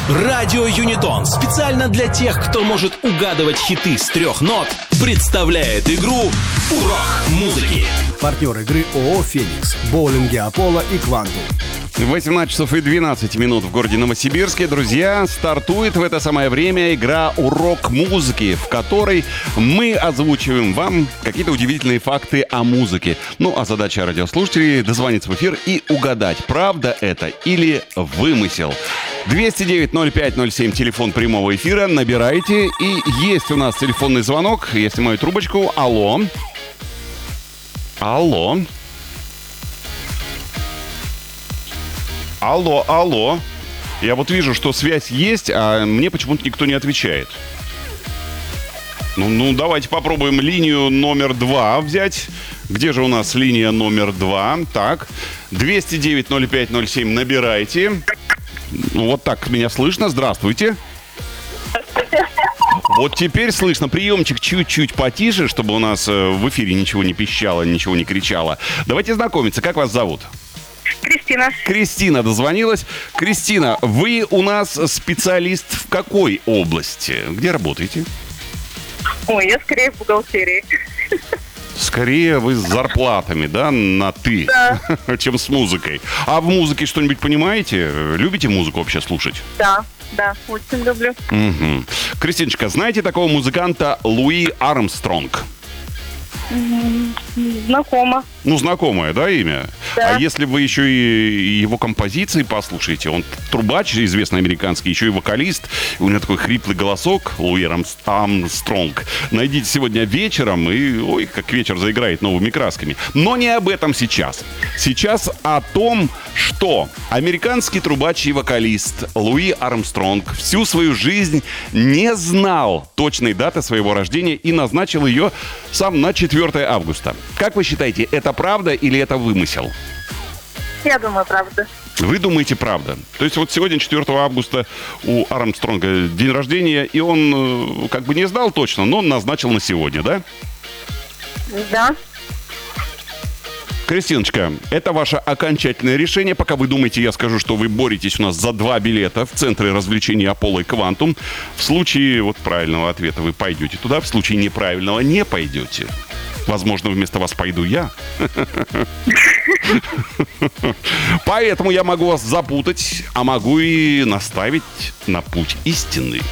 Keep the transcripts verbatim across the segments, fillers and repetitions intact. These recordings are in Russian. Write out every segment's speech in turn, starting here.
Радио Юнитон специально для тех, кто может угадывать хиты с трех нот, представляет игру «Урок музыки». Партнер игры ООО «Феникс», боулинги «Аполло» и «Квантум». восемнадцать часов и двенадцать минут в городе Новосибирске. Друзья, стартует в это самое время игра «Урок музыки», в которой мы озвучиваем вам какие-то удивительные факты о музыке. Ну, а задача радиослушателей — дозвониться в эфир и угадать, правда это или вымысел. двести девять ноль пять ноль семь, телефон прямого эфира. Набирайте. И есть у нас телефонный звонок. Я снимаю трубочку. Алло. Алло. Алло, алло. Я вот вижу, что связь есть, а мне почему-то никто не отвечает. Ну, ну, давайте попробуем линию номер два взять. Где же у нас линия номер два? Так, двести девять ноль пять ноль семь набирайте. Ну, вот так меня слышно. Здравствуйте. Вот теперь слышно. Приемчик чуть-чуть потише, чтобы у нас в эфире ничего не пищало, ничего не кричало. Давайте знакомиться. Как вас зовут? Кристина. Кристина дозвонилась. Кристина, вы у нас специалист в какой области? Где работаете? Ой, я скорее в бухгалтерии. Скорее вы с зарплатами, да, на «ты», да. чем с музыкой. А в музыке что-нибудь понимаете? Любите музыку вообще слушать? Да, да, очень люблю. Угу. Кристиночка, знаете такого музыканта Луи Армстронг? Знакомо. Ну, знакомое, да, имя? Да. А если вы еще и его композиции послушаете, он трубач известный американский, еще и вокалист, у него такой хриплый голосок, Луи Армстронг. Найдите сегодня вечером, и, ой, как вечер заиграет новыми красками. Но не об этом сейчас. Сейчас о том, что американский трубач и вокалист Луи Армстронг всю свою жизнь не знал точной даты своего рождения и назначил ее сам на четвёртое августа. Как вы считаете, это правда или это вымысел? Я думаю, правда. Вы думаете, правда? То есть вот сегодня, четвёртого августа, у Армстронга день рождения, и он как бы не знал точно, но он назначил на сегодня, да? Да. Кристиночка, это ваше окончательное решение. Пока вы думаете, я скажу, что вы боретесь у нас за два билета в центре развлечений «Аполло» и «Квантум». В случае вот правильного ответа вы пойдете туда, в случае неправильного не пойдете. Возможно, вместо вас пойду я. Поэтому я могу вас запутать, а могу и наставить на путь истинный.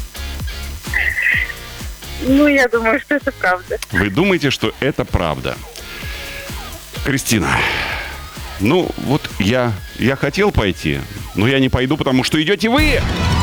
Ну, я думаю, что это правда. Вы думаете, что это правда? Кристина, ну вот я, я хотел пойти, но я не пойду, потому что идете вы.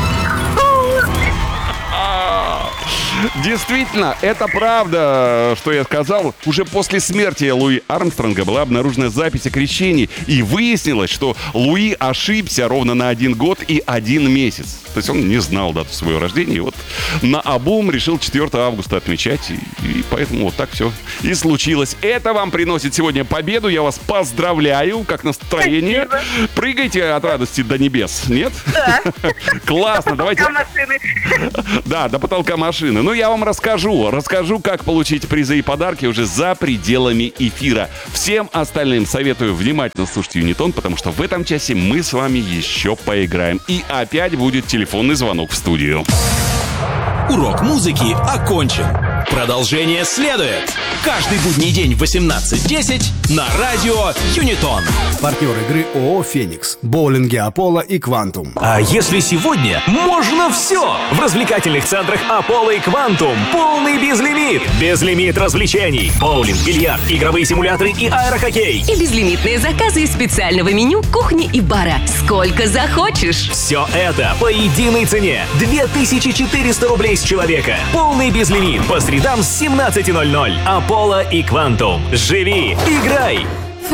Действительно, это правда, что я сказал. Уже после смерти Луи Армстронга была обнаружена запись о крещении, и выяснилось, что Луи ошибся ровно на один год и один месяц. То есть он не знал дату своего рождения, и вот наобум решил четвёртого августа отмечать, и, и поэтому вот так все и случилось. Это вам приносит сегодня победу, я вас поздравляю. Как настроение? Спасибо. Прыгайте от радости до небес, нет? Да. Классно, давайте. Да, до потолка машины. Ну, я вам расскажу. Расскажу, как получить призы и подарки уже за пределами эфира. Всем остальным советую внимательно слушать Юнитон, потому что в этом часе мы с вами еще поиграем. И опять будет телефонный звонок в студию. Урок музыки окончен. Продолжение следует. Каждый будний день в восемнадцать десять на радио Юнитон. Партнер игры ООО «Феникс», боулинги «Аполло» и «Квантум». А если сегодня можно все? В развлекательных центрах «Аполло» и «Квантум» полный безлимит. Безлимит развлечений. Боулинг, бильярд, игровые симуляторы и аэрохоккей. И безлимитные заказы из специального меню кухни и бара. Сколько захочешь. Все это по единой цене. две тысячи четыреста рублей с человека. Полный безлимит. По средам с семнадцати ноль ноль. «Аполло» и «Квантум». Живи, играй,